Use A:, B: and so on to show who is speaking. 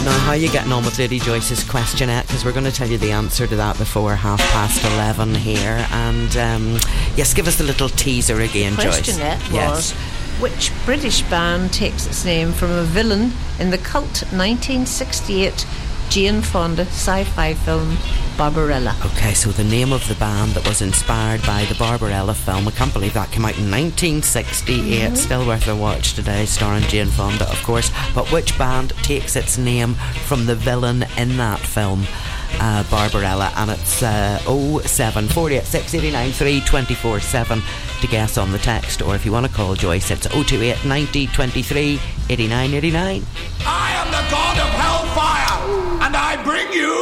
A: How are you getting on with Lady Joyce's questionette? Because we're going to tell you the answer to that before 11:30 here. And yes, give us the little teaser again, Joyce.
B: The questionette was, which British band takes its name from a villain in the cult 1968 Jane Fonda sci-fi film Barbarella?
A: Okay, so the name of the band that was inspired by the Barbarella film, I can't believe that came out in 1968, still worth a watch today, starring Jane Fonda, of course. But which band takes its name from the villain in that film, Barbarella? And it's 07486 89 324 to guess on the text, or if you want to call Joyce, it's 028 90 23 89 89.
C: I am the god of hellfire, and I bring you